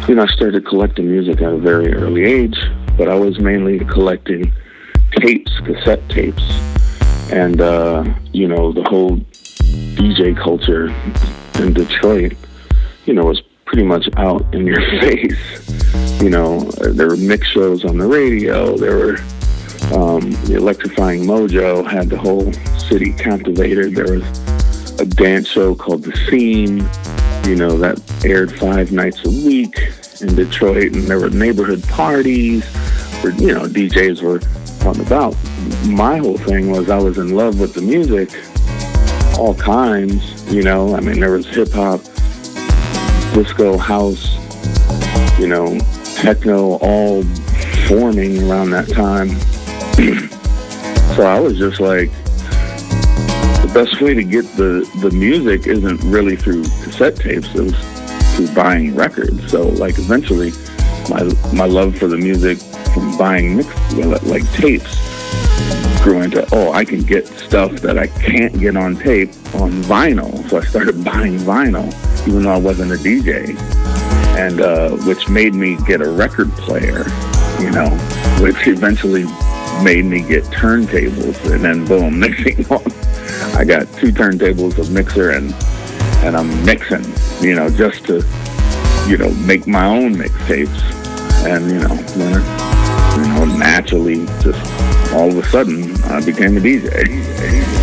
I started collecting music at a very early age, but I was mainly collecting tapes, cassette tapes, and the whole DJ culture in Detroit, was pretty much out in your face. There were mix shows on the radio. There were the Electrifying Mojo had the whole city captivated. There was a dance show called The Scene, that aired 5 nights a week in Detroit, and there were neighborhood parties where, DJs were on about. My whole thing was I was in love with the music, all kinds, there was hip-hop, disco, house, techno, all forming around that time. So I was just like, the best way to get the music isn't really through cassette tapes, it was through buying records. So eventually my love for the music from buying tapes grew into, I can get stuff that I can't get on tape on vinyl. So I started buying vinyl, even though I wasn't a DJ, and which made me get a record player, which eventually made me get turntables, and then boom, next thing I got 2 turntables, a mixer, and I'm mixing, just to, make my own mixtapes, and naturally, just all of a sudden, I became a DJ.